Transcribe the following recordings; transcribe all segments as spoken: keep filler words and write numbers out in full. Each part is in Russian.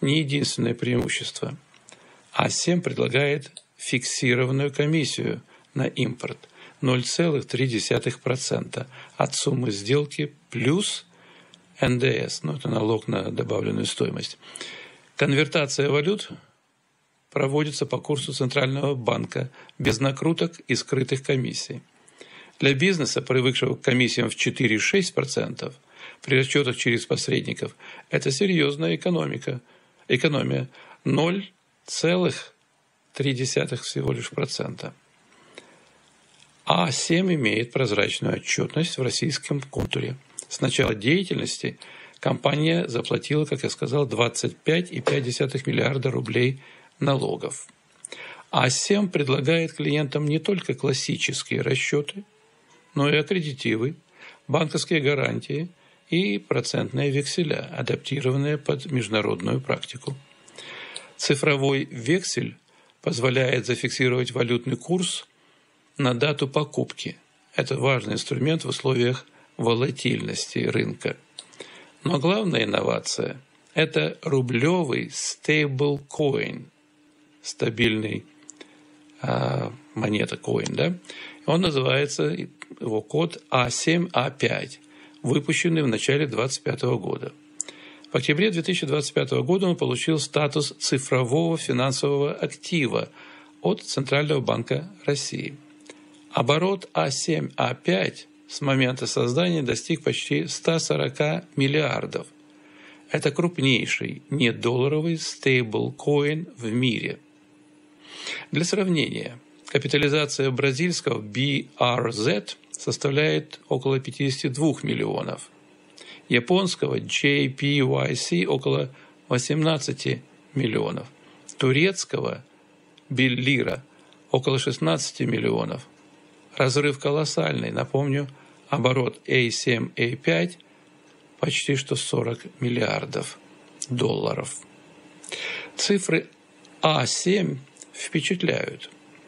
не единственное преимущество. а семь предлагает фиксированную комиссию на импорт ноль целых три десятых процента от суммы сделки плюс эн дэ эс, ну это налог на добавленную стоимость. Конвертация валют проводится по курсу Центрального банка без накруток и скрытых комиссий. Для бизнеса, привыкшего к комиссиям в четыре целых шесть десятых процента, при расчетах через посредников, это серьезная экономика. Экономия ноль целых три десятых всего лишь процента. а семь имеет прозрачную отчетность в российском контуре. С начала деятельности компания заплатила, как я сказал, двадцать пять целых пять десятых миллиарда рублей налогов. а семь предлагает клиентам не только классические расчеты, но и аккредитивы, банковские гарантии и процентные векселя, адаптированные под международную практику. Цифровой вексель позволяет зафиксировать валютный курс на дату покупки. Это важный инструмент в условиях волатильности рынка. Но главная инновация – это рублевый стейблкоин, стабильный а, монета, коин, да? Он называется, его код а семь а пять, выпущенный в начале две тысячи двадцать пятого года. В октябре две тысячи двадцать пятого года он получил статус цифрового финансового актива от Центрального банка России. Оборот а семь а пять с момента создания достиг почти ста сорока миллиардов. Это крупнейший недолларовый стейблкоин в мире. Для сравнения, капитализация бразильского би ар зет составляет около пятьдесят два миллионов, японского джей пи уай си около восемнадцать миллионов, турецкого Беллира около шестнадцать миллионов. Разрыв колоссальный. Напомню, оборот а семь а пять почти что сорок миллиардов долларов. Цифры а семь впечатляют.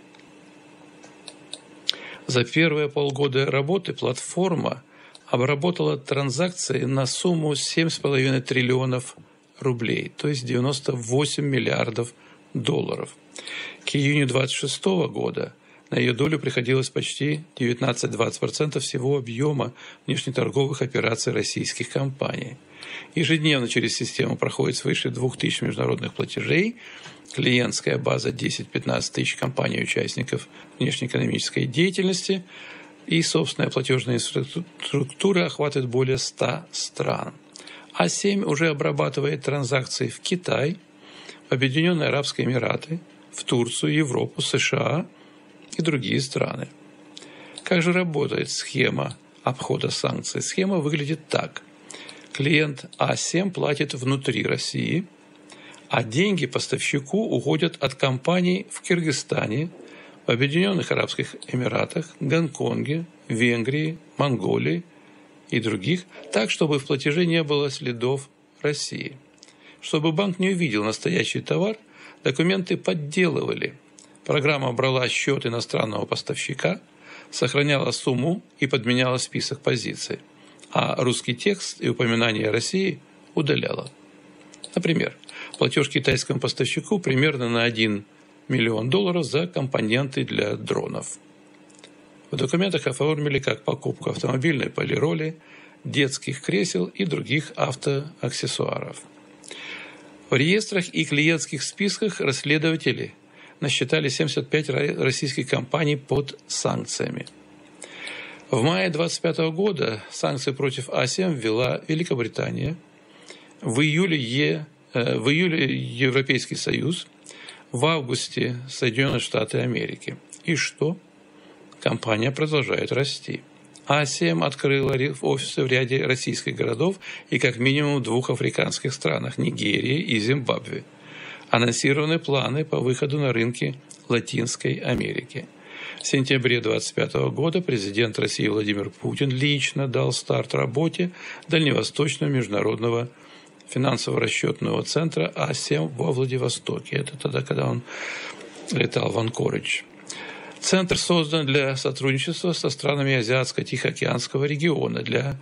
За первые полгода работы платформа обработала транзакции на сумму семь целых пять десятых триллионов рублей, то есть девяносто восемь миллиардов долларов. К июню две тысячи двадцать шестого года на ее долю приходилось почти девятнадцать-двадцать процентов всего объема внешнеторговых операций российских компаний. Ежедневно через систему проходит свыше двух тысяч международных платежей, клиентская база десять-пятнадцать тысяч компаний-участников внешнеэкономической деятельности и собственная платежная инфраструктура охватывает более ста стран. а семь уже обрабатывает транзакции в Китай, в Объединенные Арабские Эмираты, в Турцию, Европу, США и другие страны. Как же работает схема обхода санкций? Схема выглядит так. Клиент а семь платит внутри России, а деньги поставщику уходят от компаний в Кыргызстане, в Объединенных Арабских Эмиратах, Гонконге, Венгрии, Монголии и других, так, чтобы в платеже не было следов России. Чтобы банк не увидел настоящий товар, документы подделывали. Программа брала счет иностранного поставщика, сохраняла сумму и подменяла список позиций, а русский текст и упоминание России удаляла. Например, платеж китайскому поставщику примерно на один миллион долларов за компоненты для дронов. В документах оформили как покупку автомобильной полироли, детских кресел и других автоаксессуаров. В реестрах и клиентских списках расследователи насчитали семьдесят пять российских компаний под санкциями. В мае две тысячи двадцать пятого года санкции против а семь ввела Великобритания, в июле, Е, э, в июле Европейский Союз, в августе Соединенные Штаты Америки. И что? Компания продолжает расти. а семь открыла офисы в ряде российских городов и как минимум в двух африканских странах – Нигерии и Зимбабве. Анонсированы планы по выходу на рынки Латинской Америки. В сентябре две тысячи двадцать пятого года президент России Владимир Путин лично дал старт работе Дальневосточного международного финансово-расчетного центра а семь во Владивостоке. Это тогда, когда он летал в Анкоридж. Центр создан для сотрудничества со странами Азиатско-Тихоокеанского региона, для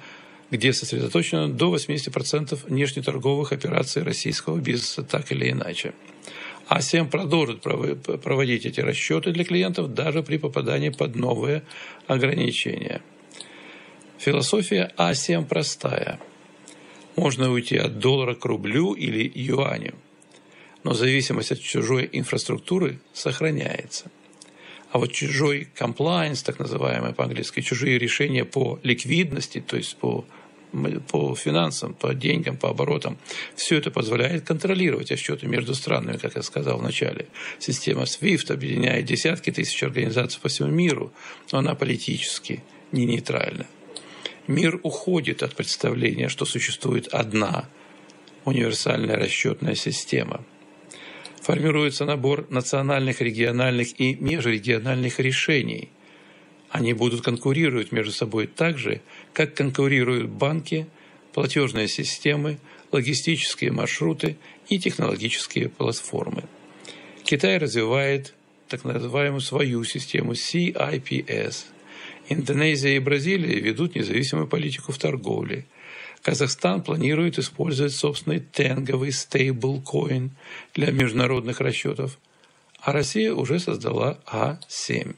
где сосредоточено до восемьдесят процентов внешнеторговых операций российского бизнеса, так или иначе. а семь продолжит проводить эти расчеты для клиентов даже при попадании под новые ограничения. Философия а семь простая. Можно уйти от доллара к рублю или юаню, но зависимость от чужой инфраструктуры сохраняется. А вот чужой compliance, так называемый по-английски, чужие решения по ликвидности, то есть по, по финансам, по деньгам, по оборотам, все это позволяет контролировать расчеты между странами, как я сказал в начале. Система свифт объединяет десятки тысяч организаций по всему миру, но она политически не нейтральна. Мир уходит от представления, что существует одна универсальная расчетная система. Формируется набор национальных, региональных и межрегиональных решений. Они будут конкурировать между собой так же, как конкурируют банки, платежные системы, логистические маршруты и технологические платформы. Китай развивает так называемую свою систему си ай пи эс. Индонезия и Бразилия ведут независимую политику в торговле. Казахстан планирует использовать собственный тенговый стейблкоин для международных расчетов, а Россия уже создала а семь.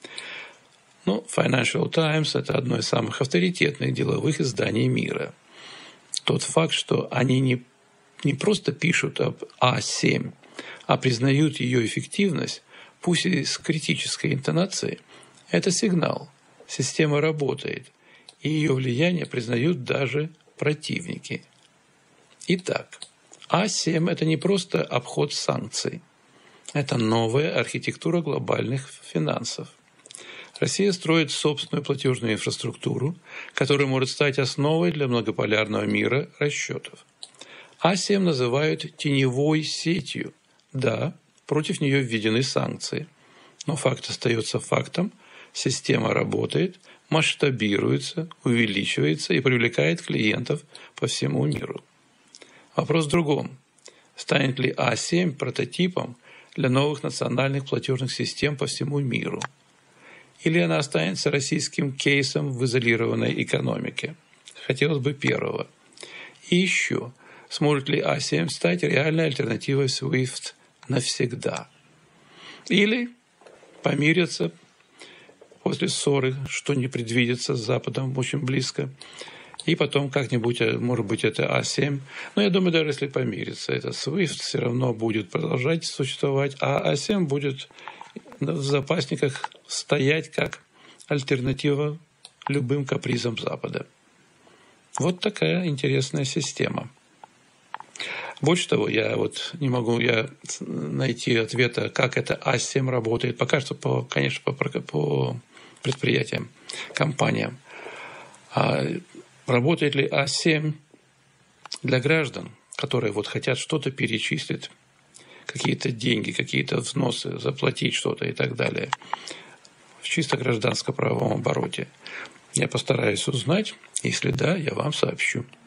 Ну, Financial Times – это одно из самых авторитетных деловых изданий мира. Тот факт, что они не, не просто пишут об а семь, а признают ее эффективность, пусть и с критической интонацией, это сигнал. Система работает, и ее влияние признают даже противники. Итак, а семь – это не просто обход санкций. Это новая архитектура глобальных финансов. Россия строит собственную платежную инфраструктуру, которая может стать основой для многополярного мира расчетов. а семь называют теневой сетью. Да, против нее введены санкции. Но факт остается фактом. Система работает, масштабируется, увеличивается и привлекает клиентов по всему миру. Вопрос в другом. Станет ли а семь прототипом для новых национальных платежных систем по всему миру? Или она останется российским кейсом в изолированной экономике? Хотелось бы первого. И еще, сможет ли а семь стать реальной альтернативой свифт навсегда? Или помирятся после ссоры, что не предвидится с Западом очень близко. И потом как-нибудь, может быть, это а семь. Но я думаю, даже если помирится, это свифт все равно будет продолжать существовать, а а семь будет в запасниках стоять как альтернатива любым капризам Запада. Вот такая интересная система. Больше того, я вот не могу я найти ответа, как это а семь работает. Пока что, по, конечно, по, по предприятиям, компаниям. А работает ли а семь для граждан, которые вот хотят что-то перечислить, какие-то деньги, какие-то взносы, заплатить что-то и так далее, в чисто гражданско-правовом обороте? Я постараюсь узнать. Если да, я вам сообщу.